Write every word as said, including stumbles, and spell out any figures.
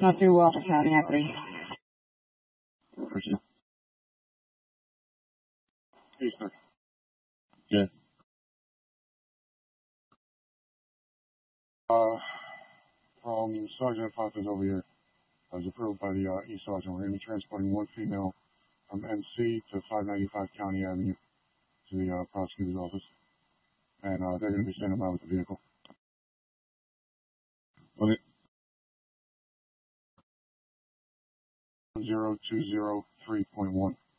Not through Walter County Equity. Appreciate it. Hey, sir. Yeah. Uh, from Sergeant Fontes over here, as approved by the uh, East Sergeant, we're going to be transporting one female from N C to five ninety-five County Avenue to the uh, prosecutor's office, and uh, they're going to be standing by with the vehicle. Okay. zero two zero three point one.